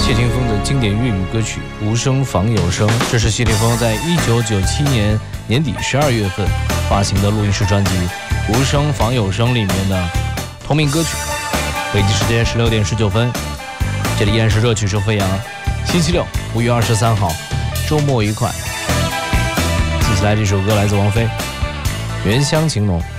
谢霆锋的经典粤语歌曲《无声仿有声》，这是谢霆锋在1997年年底12月份发行的录音室专辑《无声仿有声》里面的同名歌曲。北京时间16点19分，这里依然是热曲声飞扬。星期六5月23号，周末愉快。接下来这首歌来自王菲，《原乡情浓》。